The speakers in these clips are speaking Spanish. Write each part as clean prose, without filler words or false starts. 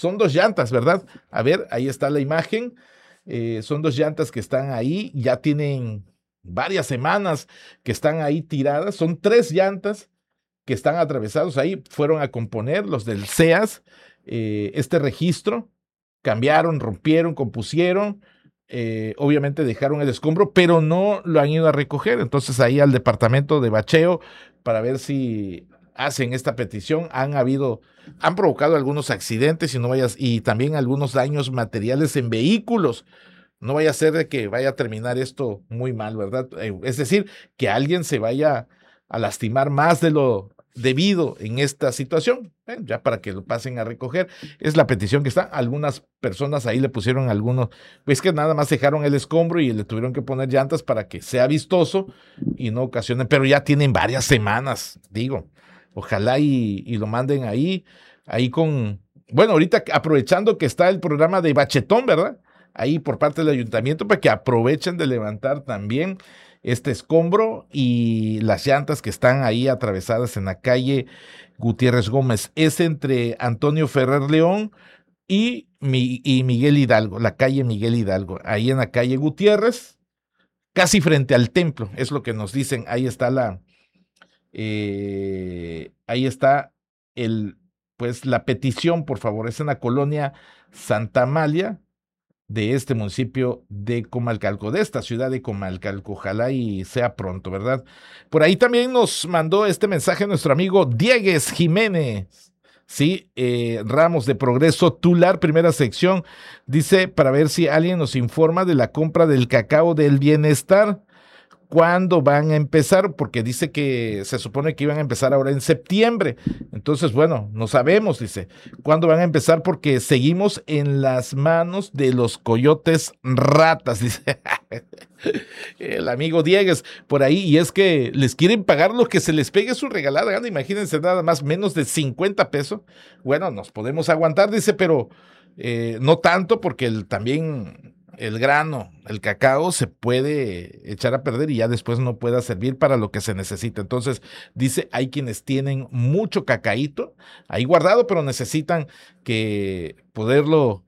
son 2 llantas, ¿verdad? A ver, ahí está la imagen. Son 2 llantas que están ahí, ya tienen varias semanas que están ahí tiradas. Son 3 llantas que están atravesados ahí. Fueron a componer los del SEAS este registro, cambiaron, rompieron, compusieron. Obviamente dejaron el escombro, pero no lo han ido a recoger. Entonces ahí al departamento de bacheo para ver si hacen esta petición. Han provocado algunos accidentes y también algunos daños materiales en vehículos. No vaya a ser de que vaya a terminar esto muy mal, ¿verdad? Es decir, que alguien se vaya a lastimar más de lo debido en esta situación, ya para que lo pasen a recoger. Es la petición que está. Algunas personas ahí le pusieron pues que nada más dejaron el escombro y le tuvieron que poner llantas para que sea vistoso y no ocasionen, pero ya tienen varias semanas, digo. Ojalá y lo manden ahí bueno, ahorita aprovechando que está el programa de Bachetón, ¿verdad? Ahí por parte del ayuntamiento para que aprovechen de levantar también este escombro y las llantas que están ahí atravesadas en la calle Gutiérrez Gómez. Es entre Antonio Ferrer León y Miguel Hidalgo, la calle Miguel Hidalgo, ahí en la calle Gutiérrez, casi frente al templo, es lo que nos dicen. Ahí está ahí está pues la petición, por favor, es en la colonia Santa Amalia de este municipio de Comalcalco, de esta ciudad de Comalcalco. Ojalá y sea pronto, ¿verdad? Por ahí también nos mandó este mensaje nuestro amigo Diegues Jiménez. Sí, Ramos de Progreso Tular, primera sección, dice para ver si alguien nos informa de la compra del cacao del bienestar. ¿Cuándo van a empezar? Porque dice que se supone que iban a empezar ahora en septiembre. Entonces, bueno, no sabemos, dice, cuándo van a empezar porque seguimos en las manos de los coyotes ratas, dice el amigo Diegues por ahí. Y es que les quieren pagar lo que se les pegue su regalada gana. Imagínense nada más, menos de 50 pesos. Bueno, nos podemos aguantar, dice, pero no tanto porque también el grano, el cacao se puede echar a perder y ya después no pueda servir para lo que se necesita. Entonces, dice, hay quienes tienen mucho cacaíto ahí guardado, pero necesitan que poderlo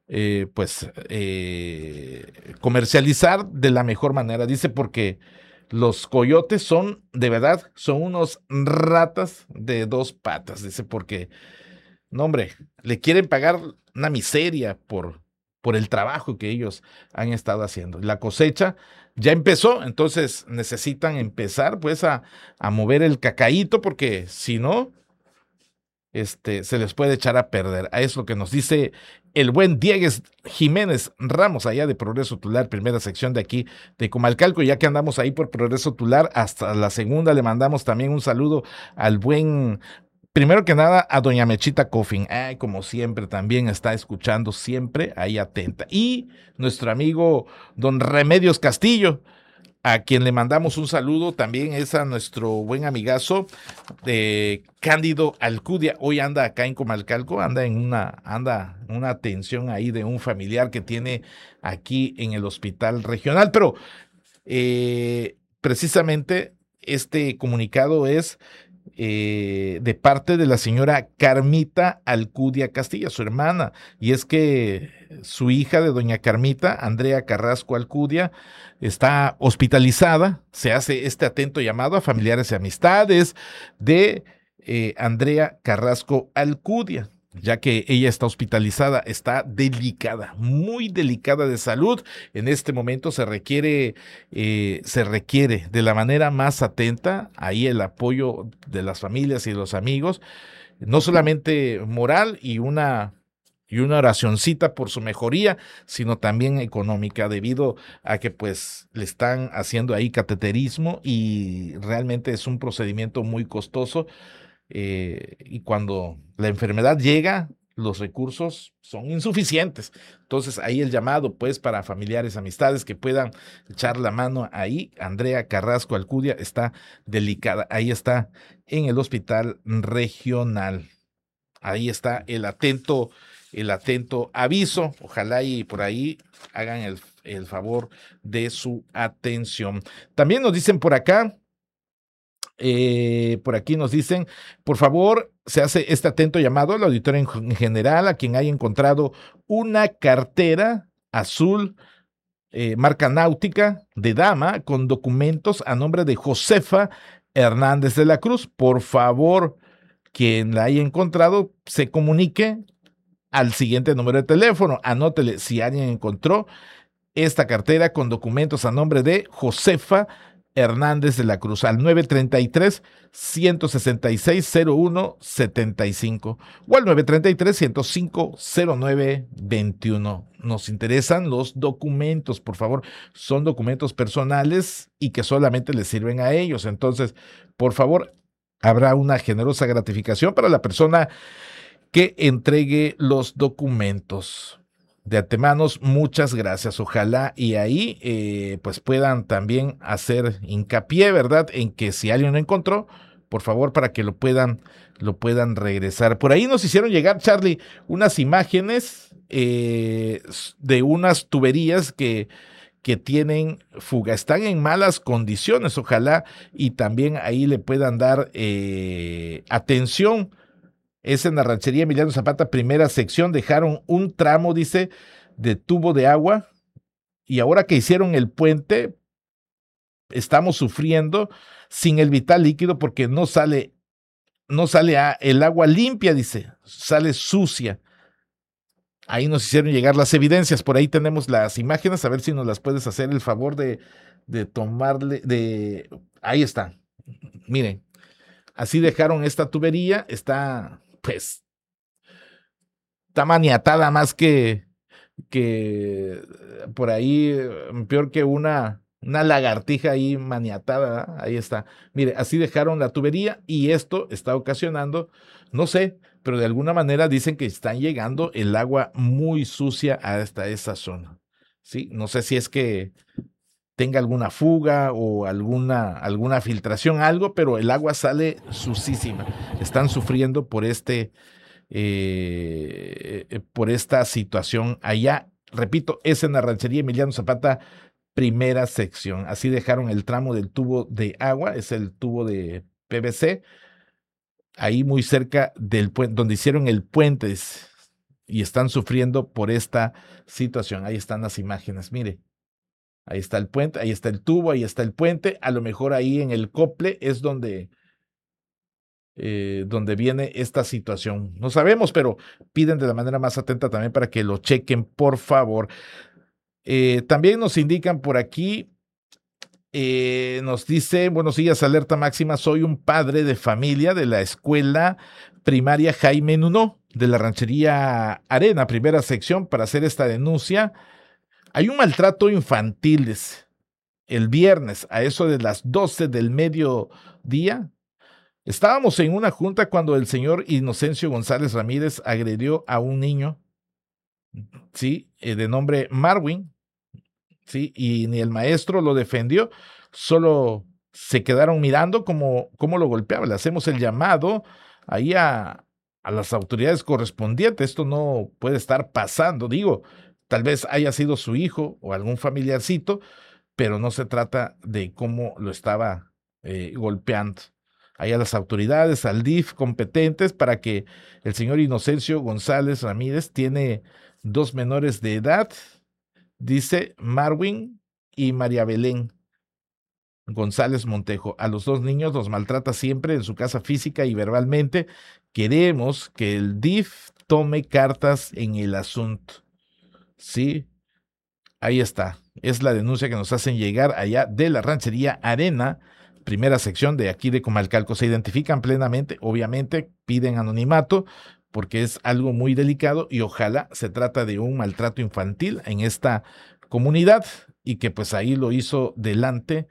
comercializar de la mejor manera. Dice, porque los coyotes son, de verdad, son unos ratas de 2 patas. Dice, porque no, hombre, le quieren pagar una miseria por el trabajo que ellos han estado haciendo. La cosecha ya empezó, entonces necesitan empezar pues a mover el cacaíto, porque si no, se les puede echar a perder. Es lo que nos dice el buen Diegues Jiménez Ramos, allá de Progreso Tular, primera sección de aquí de Comalcalco. Ya que andamos ahí por Progreso Tular, hasta la segunda, le mandamos también un saludo al buen, primero que nada, a doña Mechita Coffin, como siempre, también está escuchando, siempre ahí atenta. Y nuestro amigo don Remedios Castillo, a quien le mandamos un saludo, también es a nuestro buen amigazo Cándido Alcudia. Hoy anda acá en Comalcalco, anda en una atención ahí de un familiar que tiene aquí en el hospital regional, pero precisamente este comunicado es de parte de la señora Carmita Alcudia Castilla, su hermana, y es que su hija de doña Carmita, Andrea Carrasco Alcudia, está hospitalizada. Se hace este atento llamado a familiares y amistades de Andrea Carrasco Alcudia, ya que ella está hospitalizada, está delicada, muy delicada de salud. En este momento se requiere de la manera más atenta ahí el apoyo de las familias y de los amigos, no solamente moral y una oracioncita por su mejoría, sino también económica, debido a que pues le están haciendo ahí cateterismo y realmente es un procedimiento muy costoso, y cuando la enfermedad llega, los recursos son insuficientes. Entonces, ahí el llamado, pues, para familiares, amistades que puedan echar la mano ahí. Andrea Carrasco Alcudia está delicada. Ahí está en el hospital regional. Ahí está el atento aviso. Ojalá y por ahí hagan el favor de su atención. También nos dicen por acá, Por aquí nos dicen, por favor, se hace este atento llamado al auditorio en general, a quien haya encontrado una cartera azul, marca náutica de dama, con documentos a nombre de Josefa Hernández de la Cruz. Por favor, quien la haya encontrado, se comunique al siguiente número de teléfono. Anótele, si alguien encontró esta cartera con documentos a nombre de Josefa Hernández de la Cruz, al 933-166-0175 o al 933-105-0921. Nos interesan los documentos, por favor. Son documentos personales y que solamente les sirven a ellos. Entonces, por favor, habrá una generosa gratificación para la persona que entregue los documentos. De antemano, muchas gracias. Ojalá y ahí pues puedan también hacer hincapié, ¿verdad? En que si alguien lo encontró, por favor, para que lo puedan regresar. Por ahí nos hicieron llegar, Charlie, unas imágenes de unas tuberías que tienen fuga, están en malas condiciones. Ojalá y también ahí le puedan dar atención. Es en la ranchería Emiliano Zapata, primera sección. Dejaron un tramo, dice, de tubo de agua. Y ahora que hicieron el puente, estamos sufriendo sin el vital líquido porque no sale el agua limpia, dice, sale sucia. Ahí nos hicieron llegar las evidencias. Por ahí tenemos las imágenes. A ver si nos las puedes hacer el favor de tomarle. Ahí está. Miren, así dejaron esta tubería. Está maniatada más que por ahí, peor que una lagartija ahí maniatada, ¿verdad? Ahí está. Mire, así dejaron la tubería y esto está ocasionando, no sé, pero de alguna manera dicen que están llegando el agua muy sucia hasta esa zona. Sí, no sé si es que tenga alguna fuga o alguna filtración, algo, pero el agua sale sucísima. Están sufriendo por esta situación allá. Repito, es en la ranchería Emiliano Zapata, primera sección. Así dejaron el tramo del tubo de agua, es el tubo de PVC, ahí muy cerca del puente, donde hicieron el puente, y están sufriendo por esta situación. Ahí están las imágenes, mire. Ahí está el puente, ahí está el tubo, ahí está el puente. A lo mejor ahí en el cople es donde viene esta situación. No sabemos, pero piden de la manera más atenta también para que lo chequen, por favor. También nos indican por aquí, nos dice, buenos días, alerta máxima, soy un padre de familia de la escuela primaria Jaime Nuno, de la ranchería Arena, primera sección, para hacer esta denuncia. Hay un maltrato infantil el viernes a eso de las 12 del mediodía. Estábamos en una junta cuando el señor Inocencio González Ramírez agredió a un niño, ¿sí? De nombre Marwin, ¿sí? Y ni el maestro lo defendió, solo se quedaron mirando cómo lo golpeaba. Le hacemos el llamado ahí a las autoridades correspondientes. Esto no puede estar pasando, digo, tal vez haya sido su hijo o algún familiarcito, pero no se trata de cómo lo estaba golpeando. Ahí a las autoridades, al DIF competentes, para que el señor Inocencio González Ramírez tiene 2 menores de edad, dice Marwin y María Belén González Montejo. A los 2 niños los maltrata siempre en su casa física y verbalmente. Queremos que el DIF tome cartas en el asunto. Sí, ahí está. Es la denuncia que nos hacen llegar allá de la ranchería Arena, primera sección de aquí de Comalcalco. Se identifican plenamente, obviamente piden anonimato porque es algo muy delicado y ojalá se trata de un maltrato infantil en esta comunidad y que pues ahí lo hizo delante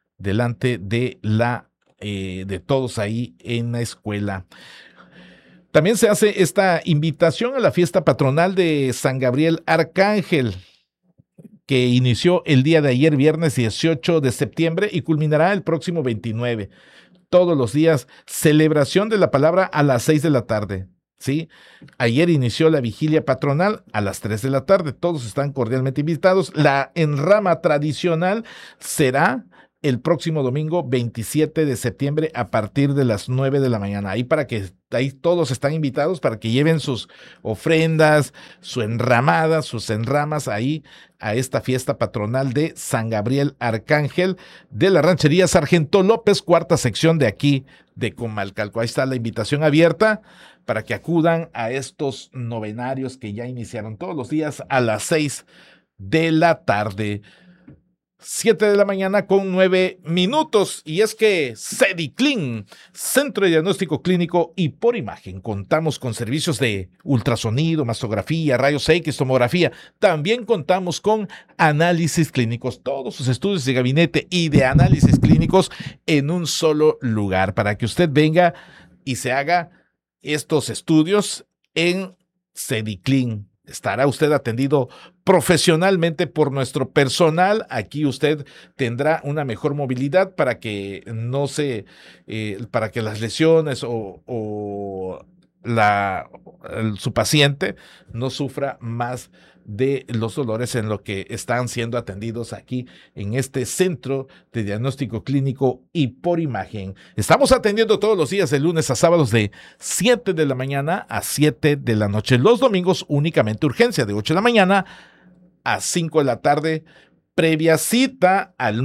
de todos ahí en la escuela. También se hace esta invitación a la fiesta patronal de San Gabriel Arcángel, que inició el día de ayer, viernes 18 de septiembre, y culminará el próximo 29. Todos los días, celebración de la palabra a las 6 de la tarde. ¿Sí? Ayer inició la vigilia patronal a las 3 de la tarde. Todos están cordialmente invitados. La enrama tradicional será el próximo domingo 27 de septiembre a partir de las 9 de la mañana. Ahí todos están invitados para que lleven sus ofrendas, su enramada, sus enramas ahí a esta fiesta patronal de San Gabriel Arcángel de la Ranchería Sargento López, cuarta sección de aquí de Comalcalco. Ahí está la invitación abierta para que acudan a estos novenarios que ya iniciaron todos los días a las 6 de la tarde. 7 de la mañana con 9 minutos. Y es que Cediclin, Centro de Diagnóstico Clínico y por Imagen, contamos con servicios de ultrasonido, mastografía, rayos X, tomografía. También contamos con análisis clínicos, todos sus estudios de gabinete y de análisis clínicos en un solo lugar para que usted venga y se haga estos estudios en Cediclin. Estará usted atendido profesionalmente por nuestro personal. Aquí usted tendrá una mejor movilidad para que para que las lesiones o su paciente no sufra más de los dolores en lo que están siendo atendidos aquí en este Centro de Diagnóstico Clínico y por Imagen. Estamos atendiendo todos los días de lunes a sábados de 7 de la mañana a 7 de la noche. Los domingos únicamente urgencia de 8 de la mañana a 5 de la tarde. Previa cita al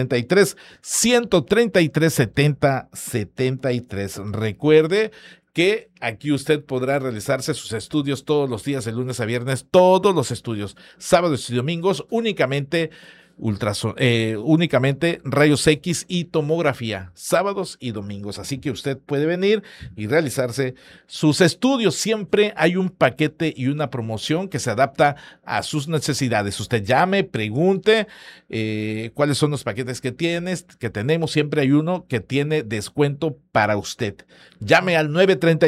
933-133-7073. Recuerde que aquí usted podrá realizarse sus estudios todos los días de lunes a viernes, todos los estudios, sábados y domingos, únicamente rayos X y tomografía, sábados y domingos. Así que usted puede venir y realizarse sus estudios. Siempre hay un paquete y una promoción que se adapta a sus necesidades. Usted llame, pregunte cuáles son los paquetes que tenemos. Siempre hay uno que tiene descuento para usted. Llame al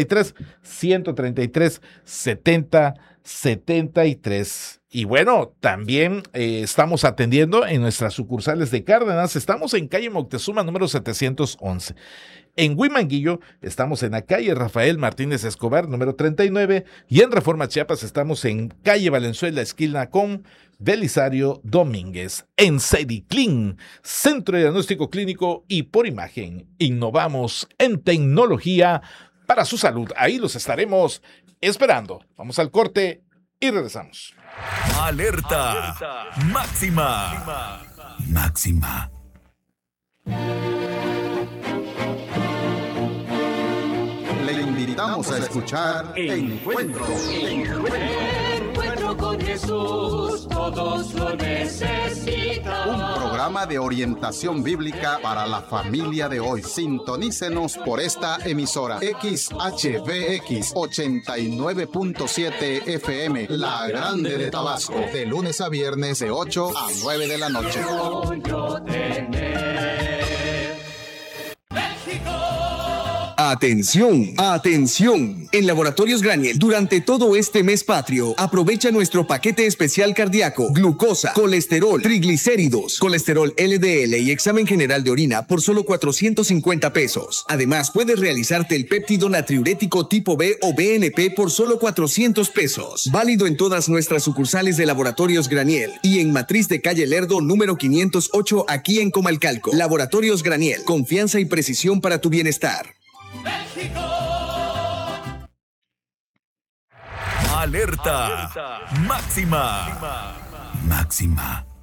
933-133-7073. Y bueno, también estamos atendiendo en nuestras sucursales de Cárdenas. Estamos en calle Moctezuma, número 711. En Huimanguillo estamos en la calle Rafael Martínez Escobar, número 39. Y en Reforma Chiapas estamos en calle Valenzuela, esquina con Belisario Domínguez. En Cediclin, Centro de Diagnóstico Clínico y por Imagen. Innovamos en tecnología para su salud. Ahí los estaremos esperando. Vamos al corte y regresamos. Alerta máxima. Máxima. Le invitamos a escuchar Encuentro. Encuentro con Jesús, todos lo necesitan. Un programa de orientación bíblica para la familia de hoy. Sintonícenos por esta emisora XHVX 89.7 FM, La Grande de Tabasco, de lunes a viernes de 8 a 9 de la noche. Atención, atención. En Laboratorios Graniel, durante todo este mes patrio, aprovecha nuestro paquete especial cardíaco, glucosa, colesterol, triglicéridos, colesterol LDL y examen general de orina por solo 450 pesos. Además, puedes realizarte el péptido natriurético tipo B o BNP por solo 400 pesos. Válido en todas nuestras sucursales de Laboratorios Graniel y en Matriz de Calle Lerdo, número 508, aquí en Comalcalco. Laboratorios Graniel, confianza y precisión para tu bienestar. México. Alerta máxima. Máxima.